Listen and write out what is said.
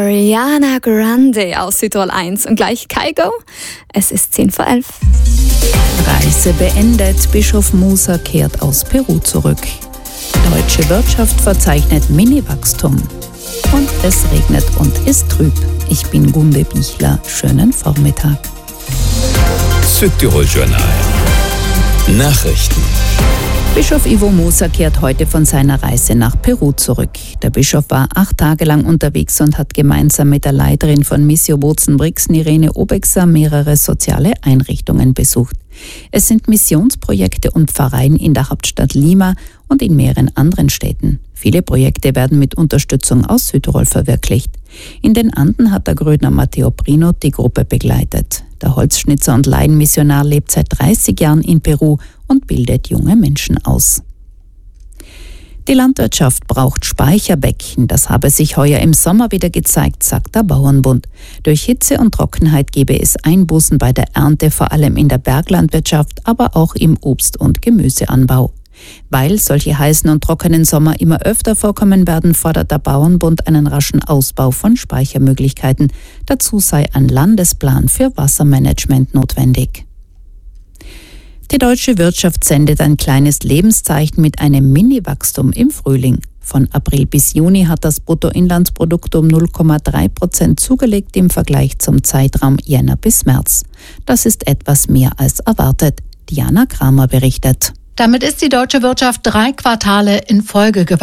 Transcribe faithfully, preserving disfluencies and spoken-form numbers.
Ariana Grande aus Südtirol eins und gleich Kygo. Es ist zehn vor elf. Reise beendet. Bischof Musa kehrt aus Peru zurück. Deutsche Wirtschaft verzeichnet Mini-Wachstum. Und es regnet und ist trüb. Ich bin Gunde Bichler. Schönen Vormittag. Südtirol Journal. Nachrichten. Bischof Ivo Musa kehrt heute von seiner Reise nach Peru zurück. Der Bischof war acht Tage lang unterwegs und hat gemeinsam mit der Leiterin von Missio Bozen-Brixen, Irene Obexer, mehrere soziale Einrichtungen besucht. Es sind Missionsprojekte und Pfarreien in der Hauptstadt Lima und in mehreren anderen Städten. Viele Projekte werden mit Unterstützung aus Südtirol verwirklicht. In den Anden hat der Grödner Matteo Prino die Gruppe begleitet. Der Holzschnitzer und Laienmissionar lebt seit dreißig Jahren in Peru und bildet junge Menschen aus. Die Landwirtschaft braucht Speicherbecken. Das habe sich heuer im Sommer wieder gezeigt, sagt der Bauernbund. Durch Hitze und Trockenheit gebe es Einbußen bei der Ernte, vor allem in der Berglandwirtschaft, aber auch im Obst- und Gemüseanbau. Weil solche heißen und trockenen Sommer immer öfter vorkommen werden, fordert der Bauernbund einen raschen Ausbau von Speichermöglichkeiten. Dazu sei ein Landesplan für Wassermanagement notwendig. Die deutsche Wirtschaft sendet ein kleines Lebenszeichen mit einem Mini-Wachstum im Frühling. Von April bis Juni hat das Bruttoinlandsprodukt um null Komma drei Prozent zugelegt im Vergleich zum Zeitraum Jänner bis März. Das ist etwas mehr als erwartet. Diana Kramer berichtet. Damit ist die deutsche Wirtschaft drei Quartale in Folge gewachsen.